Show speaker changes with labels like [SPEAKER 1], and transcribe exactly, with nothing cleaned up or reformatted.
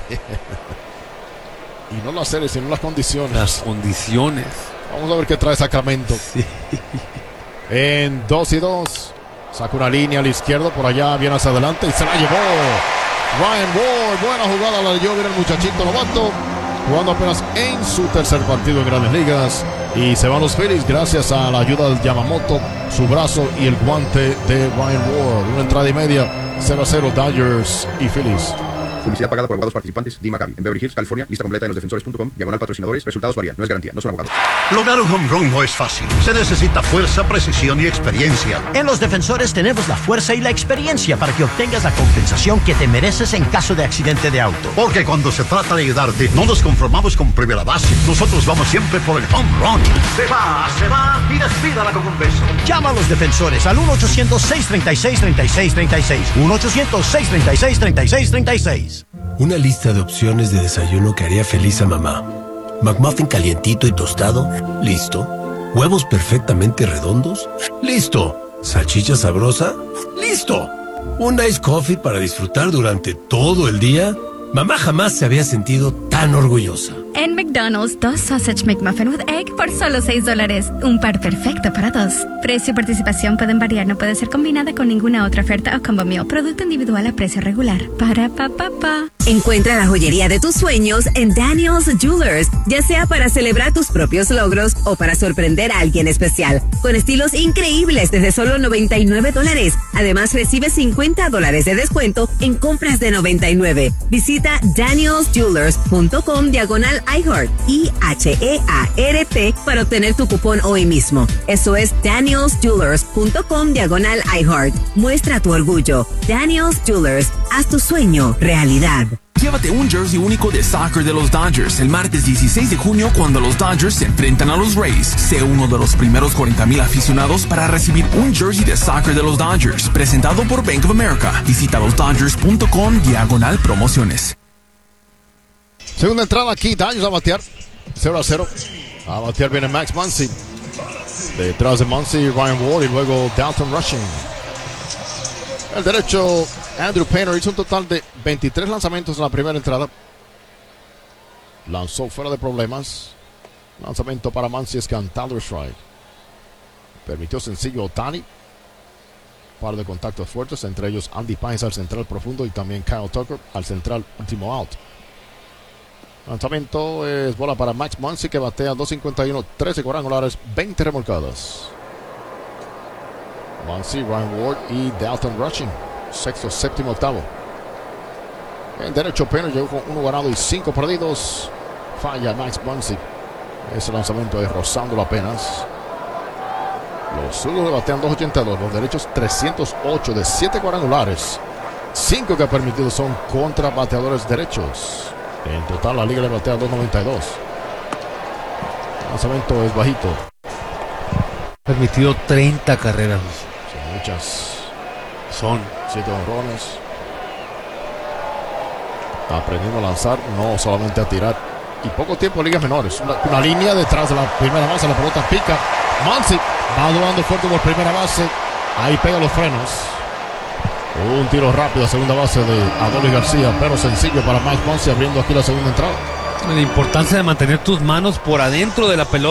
[SPEAKER 1] Y no las series, sino las condiciones.
[SPEAKER 2] Las condiciones.
[SPEAKER 1] Vamos a ver qué trae Sacramento.
[SPEAKER 2] Sí.
[SPEAKER 1] En dos y dos. Saca una línea al izquierdo. Por allá viene hacia adelante y se la llevó Ryan Ward. Buena jugada la dio bien el muchachito novato. Jugando apenas en su tercer partido en Grandes Ligas. Y se van los Phillies gracias a la ayuda del Yamamoto, su brazo y el guante de Ryan Ward. Una entrada y media. cero a cero Dodgers y Phillies.
[SPEAKER 3] Publicidad pagada por abogados participantes. D. Maccabi. En Beverly Hills, California. Lista completa en los defensores punto com. Diagonal patrocinadores. Resultados varían. No es garantía. No son abogados.
[SPEAKER 4] Lograr un home run no es fácil. Se necesita fuerza, precisión y experiencia.
[SPEAKER 5] En Los Defensores tenemos la fuerza y la experiencia para que obtengas la compensación que te mereces en caso de accidente de auto.
[SPEAKER 4] Porque cuando se trata de ayudarte, no nos conformamos con primera base. Nosotros vamos siempre por el home run. Se va, se va y despídala con un beso.
[SPEAKER 5] Llama a Los Defensores al uno ochocientos, seis treinta y seis, treinta y seis treinta y seis. uno ochocientos, seis treinta y seis, treinta y seis treinta y seis.
[SPEAKER 6] Una lista de opciones de desayuno que haría feliz a mamá. McMuffin calientito y tostado, listo. Huevos perfectamente redondos, listo. Salchicha sabrosa, listo. Un ice coffee para disfrutar durante todo el día. Mamá jamás se había sentido tan orgullosa.
[SPEAKER 7] En McDonald's, dos Sausage McMuffin with Egg por solo seis dólares. Un par perfecto para dos. Precio y participación pueden variar, no puede ser combinada con ninguna otra oferta o combo meal. Producto individual a precio regular. Para pa pa pa.
[SPEAKER 8] Encuentra la joyería de tus sueños en Daniel's Jewelers, ya sea para celebrar tus propios logros o para sorprender a alguien especial. Con estilos increíbles desde solo noventa y nueve dólares. Además, recibe cincuenta dólares de descuento en compras de noventa y nueve. Visita daniels jewelers punto com diagonal iHeart, I H E A R T, para obtener tu cupón hoy mismo. Eso es daniels jewelers punto com diagonal iHeart. Muestra tu orgullo. Daniels Jewelers, haz tu sueño realidad.
[SPEAKER 9] Llévate un jersey único de soccer de los Dodgers el martes dieciséis de junio cuando los Dodgers se enfrentan a los Rays. Sé uno de los primeros cuarenta mil aficionados para recibir un jersey de soccer de los Dodgers, presentado por Bank of America. Visita los dodgers punto com diagonal promociones.
[SPEAKER 1] Segunda entrada aquí, Dodgers a batear. cero a cero. A batear viene Max Muncy. Detrás de Muncy, Ryan Ward y luego Dalton Rushing. El derecho, Andrew Painter, hizo un total de veintitrés lanzamientos en la primera entrada. Lanzó fuera de problemas. Lanzamiento para Muncy es cantado strike. Permitió sencillo Ohtani. Par de contactos fuertes, entre ellos Andy Pines al central profundo y también Kyle Tucker al central último out. Lanzamiento es bola para Max Muncy, que batea dos cincuenta y uno, trece cuadrangulares, veinte remolcadas. Muncy, Ryan Ward y Dalton Rushing. Sexto, séptimo, octavo. El derecho Painter llegó con uno ganado y cinco perdidos. Falla Max Muncy. Ese lanzamiento es rozándolo apenas. Los zurdos batean dos ochenta y dos. Los derechos trescientos ocho de siete cuadrangulares. cinco que ha permitido son contra bateadores derechos. En total la liga le batea dos noventa y dos. El lanzamiento es bajito.
[SPEAKER 2] Permitido treinta carreras.
[SPEAKER 1] Son muchas.
[SPEAKER 2] Son
[SPEAKER 1] siete honrones. Aprendiendo a lanzar, no solamente a tirar. Y poco tiempo en ligas menores. Una, una línea detrás de la primera base. La pelota pica. Muncy va doblando fuerte por primera base. Ahí pega los frenos. Un tiro rápido a segunda base de Adolis García, pero sencillo para Max Muncy, abriendo aquí la segunda entrada.
[SPEAKER 2] La importancia de mantener tus manos por adentro de la pelota.